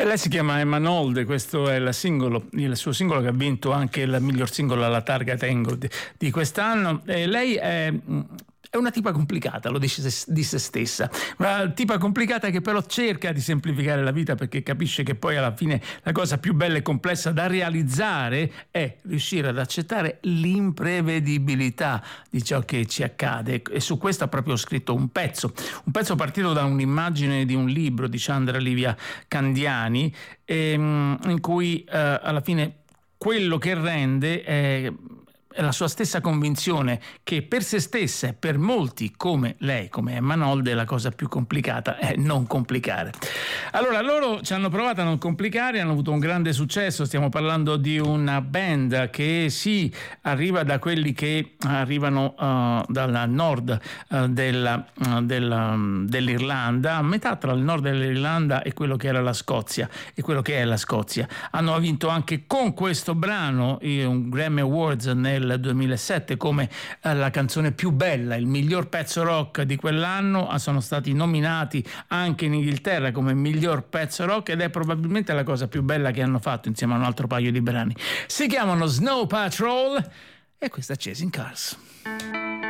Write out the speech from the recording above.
Lei si chiama Emma Nold, questo è il suo singolo che ha vinto anche il miglior singolo alla Targa Tengo di quest'anno. Lei è una tipa complicata, lo dice di se stessa, una tipa complicata che però cerca di semplificare la vita, perché capisce che poi alla fine la cosa più bella e complessa da realizzare è riuscire ad accettare l'imprevedibilità di ciò che ci accade, e su questo ha proprio scritto un pezzo partito da un'immagine di un libro di Chandra Livia Candiani, in cui alla fine quello che rende è la sua stessa convinzione che per se stessa e per molti come lei, come Emma Nold, la cosa più complicata è non complicare. Allora, loro ci hanno provato a non complicare, hanno avuto un grande successo. Stiamo parlando di una band che arriva da quelli che arrivano dal nord dell'Irlanda, a metà tra il nord dell'Irlanda e quello che era la Scozia e quello che è la Scozia. Hanno vinto anche con questo brano un Grammy Awards nel 2007 come la canzone più bella, il miglior pezzo rock di quell'anno. Sono stati nominati anche in Inghilterra come miglior pezzo rock, ed è probabilmente la cosa più bella che hanno fatto insieme a un altro paio di brani. Si chiamano Snow Patrol e questa è Chasing Cars.